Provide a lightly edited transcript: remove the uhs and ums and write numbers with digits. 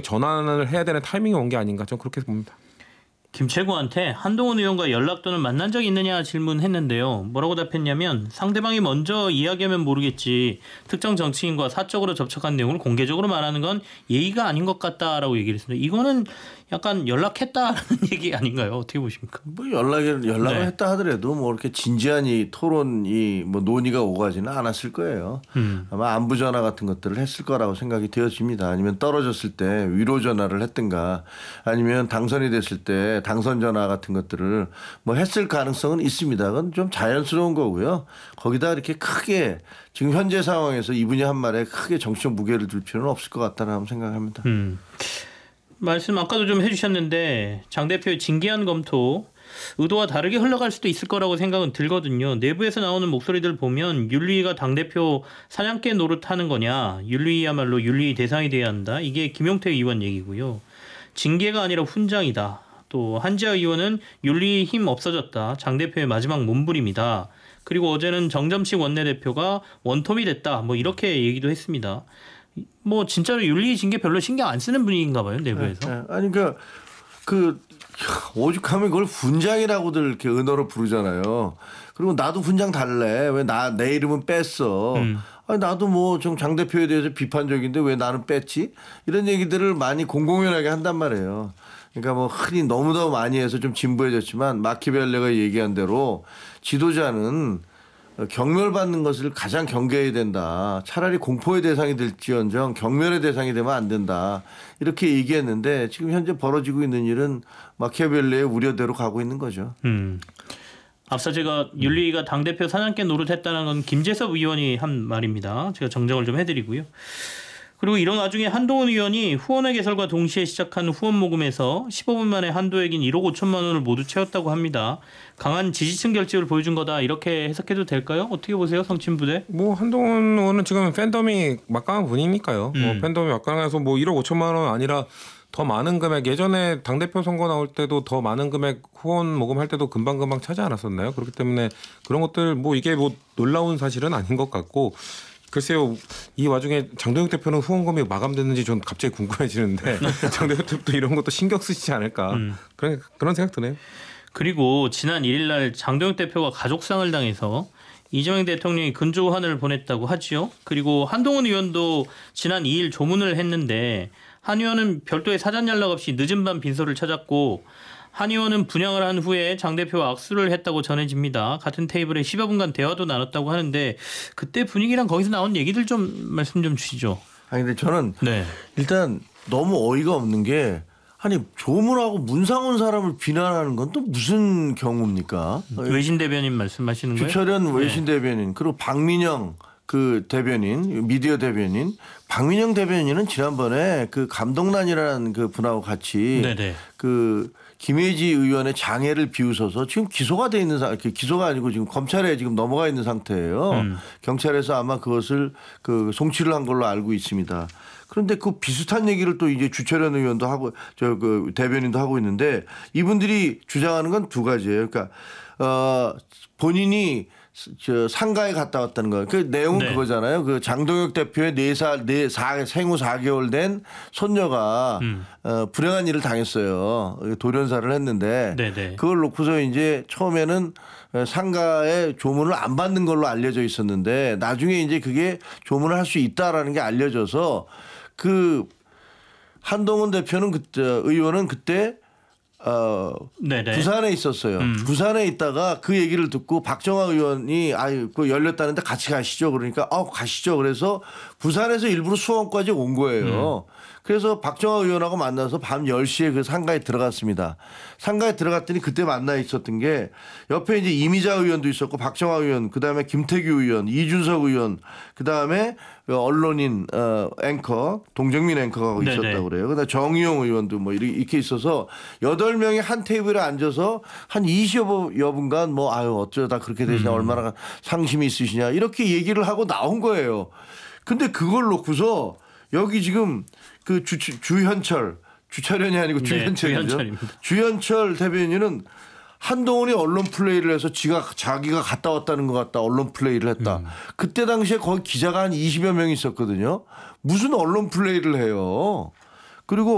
전환을 해야 되는 타이밍이 온 게 아닌가 저는 그렇게 봅니다. 김채구한테 한동훈 의원과 연락 또는 만난 적이 있느냐 질문했는데요. 뭐라고 답했냐면 상대방이 먼저 이야기하면 모르겠지 특정 정치인과 사적으로 접촉한 내용을 공개적으로 말하는 건 예의가 아닌 것 같다라고 얘기를 했습니다. 이거는 약간 연락했다라는 얘기 아닌가요? 어떻게 보십니까? 뭐 연락을 네. 했다 하더라도 뭐 이렇게 진지한 토론이 뭐 논의가 오가지는 않았을 거예요. 아마 안부 전화 같은 것들을 했을 거라고 생각이 되어집니다. 아니면 떨어졌을 때 위로 전화를 했든가 아니면 당선이 됐을 때 당선 전화 같은 것들을 뭐 했을 가능성은 있습니다. 그건 좀 자연스러운 거고요. 거기다 이렇게 크게 지금 현재 상황에서 이분이 한 말에 크게 정치적 무게를 둘 필요는 없을 것 같다는 생각합니다. 말씀 아까도 좀 해주셨는데 장 대표의 징계안 검토 의도와 다르게 흘러갈 수도 있을 거라고 생각은 들거든요. 내부에서 나오는 목소리들 보면 윤리위가 당대표 사냥개 노릇하는 거냐, 윤리위야말로 윤리위 대상이 돼야 한다. 이게 김용태 의원 얘기고요. 징계가 아니라 훈장이다. 또 한지아 의원은 윤리위 힘 없어졌다. 장 대표의 마지막 몸부림이다. 그리고 어제는 정점식 원내대표가 원톱이 됐다. 뭐 이렇게 얘기도 했습니다. 뭐 진짜로 윤리 징계 별로 신경 안 쓰는 분위기인가 봐요, 내부에서. 네. 아니 그러니까 그 오죽하면 그걸 훈장이라고들 이렇게 은어로 부르잖아요. 그리고 나도 훈장 달래. 왜 내 이름은 뺐어. 아니 나도 뭐 좀 장 대표에 대해서 비판적인데 왜 나는 뺐지? 이런 얘기들을 많이 공공연하게 한단 말이에요. 그러니까 뭐 흔히 너무너무 많이 해서 좀 진보해졌지만 마키아벨리가 얘기한 대로 지도자는 경멸받는 것을 가장 경계해야 된다. 차라리 공포의 대상이 될지언정 경멸의 대상이 되면 안 된다. 이렇게 얘기했는데 지금 현재 벌어지고 있는 일은 마키아벨리의 우려대로 가고 있는 거죠. 앞서 제가 윤리위가 당대표 사냥개 노릇했다는 건 김재섭 의원이 한 말입니다. 제가 정정을 좀 해드리고요. 그리고 이런 와중에 한동훈 의원이 후원회 개설과 동시에 시작한 후원 모금에서 15분 만에 한도액인 1억 5천만 원을 모두 채웠다고 합니다. 강한 지지층 결집을 보여준 거다 이렇게 해석해도 될까요? 어떻게 보세요, 성친부대? 뭐 한동훈 의원은 지금 팬덤이 막강한 분이니까요. 뭐 팬덤이 막강해서 뭐 1억 5천만 원 아니라 더 많은 금액 예전에 당대표 선거 나올 때도 더 많은 금액 후원 모금할 때도 금방금방 차지 않았었나요? 그렇기 때문에 그런 것들 뭐 이게 뭐 놀라운 사실은 아닌 것 같고 글쎄요. 이 와중에 장동혁 대표는 후원금이 마감됐는지 전 갑자기 궁금해지는데 장동혁 대표도 이런 것도 신경 쓰시지 않을까 그런 생각 드네요. 그리고 지난 1일 날 장동혁 대표가 가족상을 당해서 이재명 대통령이 근조환을 보냈다고 하지요. 그리고 한동훈 의원도 지난 2일 조문을 했는데 한 의원은 별도의 사전 연락 없이 늦은 밤 빈소를 찾았고 한 의원은 분양을 한 후에 장 대표와 악수를 했다고 전해집니다. 같은 테이블에 10여 분간 대화도 나눴다고 하는데 그때 분위기랑 거기서 나온 얘기들 좀 말씀 좀 주시죠. 아니 근데 저는 네. 일단 너무 어이가 없는 게 아니 조문하고 문상 온 사람을 비난하는 건 또 무슨 경우입니까? 외신 대변인 말씀하시는 거예요? 주철현 외신 대변인 그리고 박민영 그 대변인 미디어 대변인 박민영 대변인은 지난번에 그 감동란이라는 그 분하고 같이 네네. 그 김혜지 의원의 장애를 비웃어서 지금 기소가 돼 있는 기소가 아니고 지금 검찰에 지금 넘어가 있는 상태예요. 경찰에서 아마 그것을 그 송치를 한 걸로 알고 있습니다. 그런데 그 비슷한 얘기를 또 이제 주철현 의원도 하고 그 대변인도 하고 있는데 이분들이 주장하는 건 두 가지예요. 그러니까 본인이 상가에 갔다 왔다는 거예요. 그 내용은 네. 그거잖아요. 그 장동혁 대표의 생후 4개월 된 손녀가 불행한 일을 당했어요. 돌연사를 했는데 네네. 그걸 놓고서 이제 처음에는 상가에 조문을 안 받는 걸로 알려져 있었는데 나중에 이제 그게 조문을 할 수 있다라는 게 알려져서 그 한동훈 대표는 의원은 그때 네네. 부산에 있었어요. 부산에 있다가 그 얘기를 듣고 박정화 의원이 그 열렸다는데 같이 가시죠. 그러니까 가시죠. 그래서 부산에서 일부러 수원까지 온 거예요. 그래서 박정화 의원하고 만나서 밤 10시에 그 상가에 들어갔습니다. 상가에 들어갔더니 그때 만나 있었던 게 옆에 이제 이미자 의원도 있었고 박정화 의원, 그다음에 김태규 의원, 이준석 의원, 그다음에 언론인 앵커 동정민 앵커가 있었다고 그래요. 그다음에 정의용 의원도 뭐 이렇게 있어서 8명이 한 테이블에 앉아서 한 20여 분간 뭐 어쩌다 그렇게 되시냐 얼마나 상심이 있으시냐 이렇게 얘기를 하고 나온 거예요. 근데 그걸 놓고서 여기 지금 그 주철현이 아니고 주현철이죠. 네, 주현철 대변인은 한동훈이 언론 플레이를 해서 자기가 갔다 왔다는 것 같다. 언론 플레이를 했다. 그때 당시에 거기 기자가 한 20여 명 있었거든요. 무슨 언론 플레이를 해요. 그리고